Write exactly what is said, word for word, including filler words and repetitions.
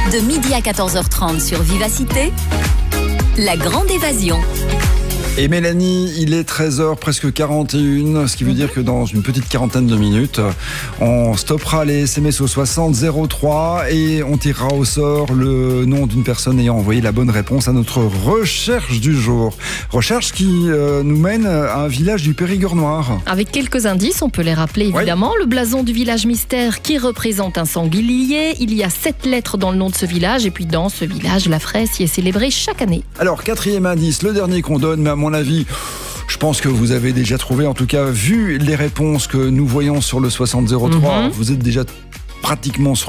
De midi à quatorze heures trente sur Vivacité, la grande évasion. Et Mélanie, il est treize heures, presque quarante et une, ce qui veut dire que dans une petite quarantaine de minutes, on stoppera les S M S au soixante zéro trois et on tirera au sort le nom d'une personne ayant envoyé la bonne réponse à notre recherche du jour. Recherche qui euh, nous mène à un village du Périgord noir. Avec quelques indices, on peut les rappeler évidemment. Oui. Le blason du village mystère qui représente un sanglier. Il y a sept lettres dans le nom de ce village. Et puis dans ce village, la fraise y est célébrée chaque année. Alors, quatrième indice, le dernier qu'on donne, mais à mon avis, je pense que vous avez déjà trouvé, en tout cas, vu les réponses que nous voyons sur le soixante zéro trois, mm-hmm. vous êtes déjà pratiquement sur